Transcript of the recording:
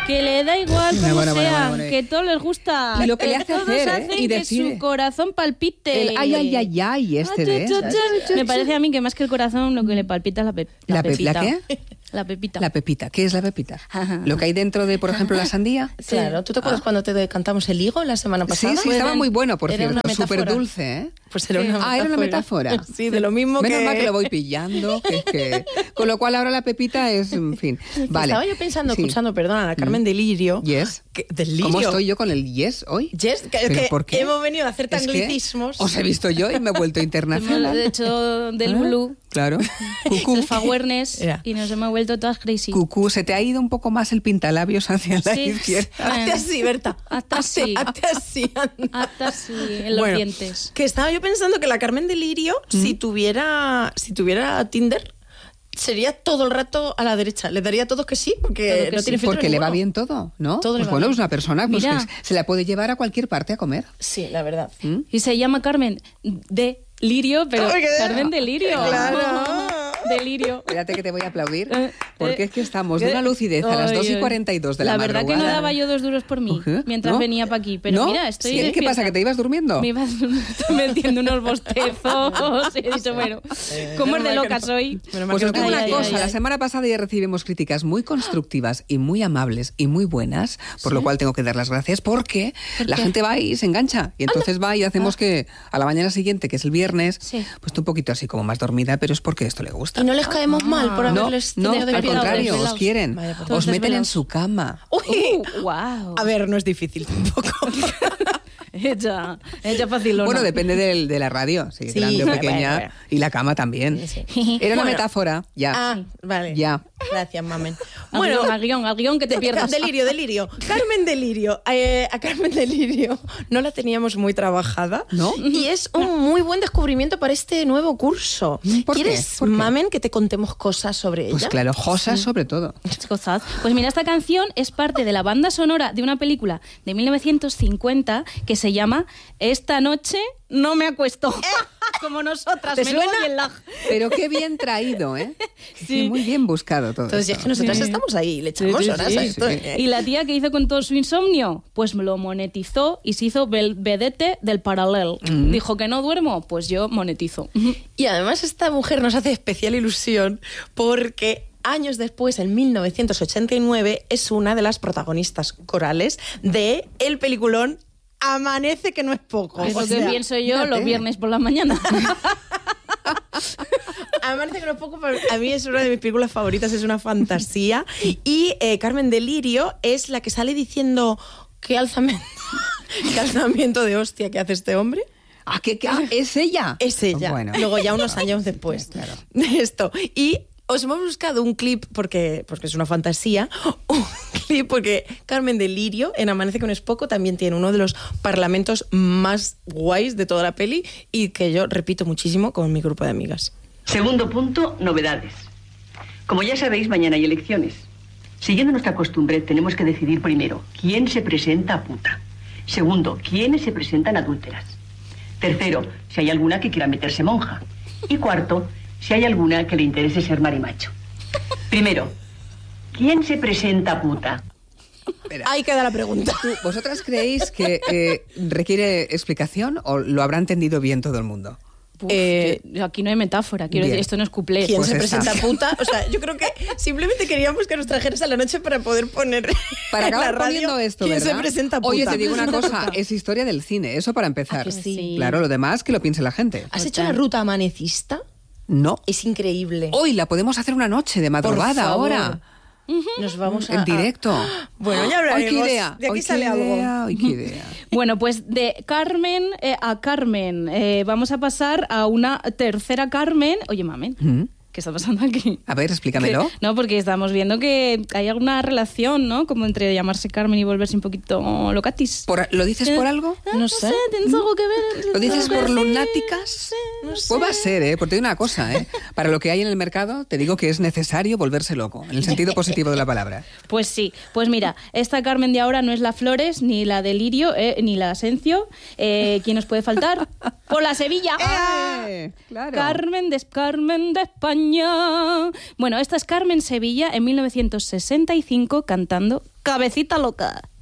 Que le da igual como sea, que todo les gusta. Y lo que le hace hacer, y decide. Que su corazón palpite. El ay, Me parece a mí que más que el corazón lo que le palpita es la pepita. ¿La qué? La pepita. La pepita. ¿Qué es la pepita? Lo que hay dentro de, por ejemplo, la sandía. Claro. ¿Tú te acuerdas cuando te cantamos el higo la semana pasada? Sí, estaba muy bueno, por era cierto. Súper dulce, ¿eh? Pues era una metáfora. Era una metáfora. Sí, de lo mismo Menos mal que lo voy pillando. Con lo cual ahora la pepita es, en fin. Vale. Estaba yo pensando, escuchando, perdona, a la Carmen Delirio. Yes. Delirio. ¿Cómo estoy yo con el yes hoy? Yes, que ¿por qué? hemos venido a hacer anglicismos. Os he visto yo y me he vuelto internacional. De hecho, del blue. Claro. Cucú. El awareness y nos hemos vuelto todas crazy. Cucú, se te ha ido un poco más el pintalabios hacia la izquierda. Hazte así, Berta. Hazte así. Hazte así en los dientes. Que estaba yo pensando que la Carmen Delirio, si tuviera Tinder, sería todo el rato a la derecha. Le daría a todos que sí, porque no tiene filtro porque le va ninguno. bien todo, ¿no? Todo pues bueno, es una persona pues, Mira. que se la puede llevar a cualquier parte a comer. Sí, la verdad. Y se llama Carmen Delirio, pero Carmen Delirio. Claro. Delirio. Espérate que te voy a aplaudir, porque es que estamos de una lucidez a las 2:42 de la madrugada. La verdad que no daba yo 2 duros por mí mientras venía para aquí, pero mira, estoy ¿Qué despierta. pasa, que te ibas durmiendo? Me ibas metiendo unos bostezos y he dicho, bueno, ¿cómo es de loca soy? Pues os digo una cosa, la semana pasada ya recibimos críticas muy constructivas y muy amables y muy buenas, por lo cual tengo que dar las gracias, porque la gente va y se engancha, y entonces va y hacemos que a la mañana siguiente, que es el viernes, pues esté un poquito así como más dormida, pero es porque esto le gusta. Y no les caemos mal por haberles No, tenido al desvelados. contrario, os quieren. Vaya, pues, os meten en desvelados. su cama. Uy, wow. a ver, no es difícil tampoco. Ella facilona. Bueno, depende de la radio, si Sí, grande o pequeña, bueno. y la cama también. Sí. Era una Bueno. metáfora, ya. Ah, vale. Ya. Gracias, mamen. Al guión que te pierdas. Delirio. Carmen Delirio. A Carmen Delirio no la teníamos muy trabajada. ¿No? Y es un muy buen descubrimiento para este nuevo curso. ¿Por qué? ¿Quieres, ¿Por qué? mamen, que te contemos cosas sobre ella? Pues claro, Josa sobre todo. Cosas. Pues mira, esta canción es parte de la banda sonora de una película de 1950 que se llama Esta noche no me acuesto. Como nosotras. ¿Te menudo suena? bien lag. Pero qué bien traído, ¿eh? Sí. Muy bien buscado todo. Entonces, es esto. que nosotras estamos ahí, le echamos Sí, horas sí, a sí. esto. Y la tía que hizo con todo su insomnio, pues lo monetizó y se hizo vedette del Paralel. Dijo que no duermo, pues yo monetizo. Y además esta mujer nos hace especial ilusión porque años después, en 1989, es una de las protagonistas corales de el peliculón Amanece, que no es poco. Es O lo que sea, pienso yo fíjate. los viernes por la mañana. Amanece, que no es poco, pero a mí es una de mis películas favoritas, es una fantasía. Y Carmen Delirio es la que sale diciendo qué alzamiento de hostia que hace este hombre. ¿Es ella? Es ella. Bueno. Luego ya unos años después de esto. Y os hemos buscado un clip porque es una fantasía, un clip porque Carmen Delirio en Amanece, que no es poco también tiene uno de los parlamentos más guays de toda la peli y que yo repito muchísimo con mi grupo de amigas. Segundo punto, novedades. Como ya sabéis, mañana hay elecciones. Siguiendo nuestra costumbre, tenemos que decidir primero quién se presenta a puta. Segundo, quiénes se presentan adúlteras. Tercero, si hay alguna que quiera meterse monja. Y cuarto, si hay alguna que le interese ser marimacho. Primero, ¿quién se presenta puta? Ahí queda la pregunta. ¿Vosotras creéis que requiere explicación o lo habrá entendido bien todo el mundo? Uf, aquí no hay metáfora, quiero bien. decir, esto no es cuplé. ¿Quién Pues se esa. presenta puta? O sea, yo creo que simplemente queríamos que nos trajeras a la noche para poder poner Para en la acabar radio poniendo esto, quién ¿verdad? se presenta puta. Oye, te digo una cosa, es historia del cine, eso para empezar. ¿A que sí? Claro, lo demás que lo piense la gente. ¿Has hecho la ruta amanecista? No. Es increíble. Hoy la podemos hacer una noche de madrugada Por favor. ahora. Nos vamos En directo. Bueno, ya hablaremos. Hoy qué idea. De aquí Hoy sale qué algo. idea, hoy qué idea. Bueno, pues de Carmen a Carmen. Vamos a pasar a una tercera Carmen. Oye, mamen, ¿qué está pasando aquí? A ver, explícamelo. No, porque estamos viendo que hay alguna relación, ¿no? Como entre llamarse Carmen y volverse un poquito locatis. ¿Lo dices por algo? No sé. ¿Tienes algo que ver? ¿Lo dices por Sí, lunáticas? no sé. Pues va a ser, ¿eh? Porque te digo una cosa, ¿eh? Para lo que hay en el mercado, te digo que es necesario volverse loco, en el sentido positivo de la palabra. Pues sí, pues mira, esta Carmen de ahora no es la Flores, ni la Delirio, ni la Asencio. ¿Quién nos puede faltar? ¡Por la Sevilla! Claro. Carmen de España. Bueno, esta es Carmen Sevilla en 1965 cantando cabecita loca.